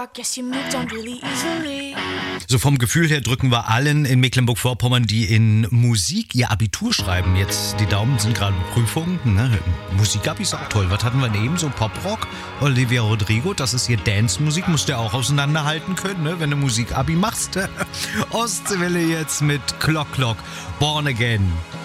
guess you moved on really easily. So vom Gefühl her drücken wir allen in Mecklenburg-Vorpommern, die in Musik ihr Abitur schreiben. Jetzt, die Daumen sind gerade Prüfungen. Ne? Musikabi ist auch toll. Was hatten wir denn eben? So Poprock? Olivia Rodrigo, das ist hier Dance-Musik. Musst du ja auch auseinanderhalten können, ne? Wenn du Musikabi machst. Ostseewelle jetzt mit Clock Clock. Born Again.